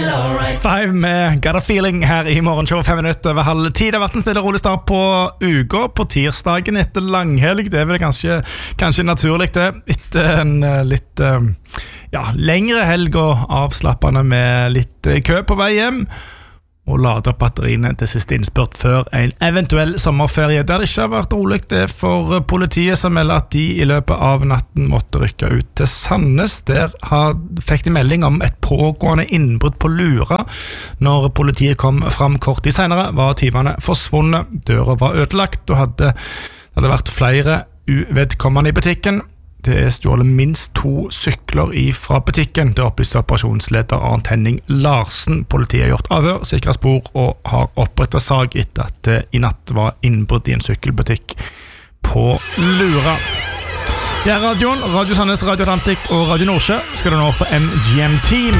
Five med Got a Feeling her I morgenshow 5 minutter over halv 10. Det har vært en stille og rolig start på uka på tirsdagen etter langhelg. Det vel kanskje naturlig det etter en litt lengre helg og avslappende med litt kø på vei hjem og lade opp batteriene til siste innspurt før en eventuell sommerferie. Der det ikke har vært rolig det for politiet som melder at de I løpet av natten måtte rykke ut til Sandnes. Der fikk de melding om et pågående innbrudd på Lura. Når politiet kom fram kort tid senere var tyvene forsvunnet. Døra var ødelagt og hadde vært flere uvedkommende I butikken. Det stjålet minst 2 sykler fra butikken. Det opplyser operasjonsleder Arnt Henning Larsen. Politiet har gjort avhør, sikret spor og har opprettet sag etter at det I natt var innbrudd I en sykkelbutikk på Lura. Det radioen, Radio Sandnes, Radio Atlantic og Radio Nordsjø skal du nå få MGM Team.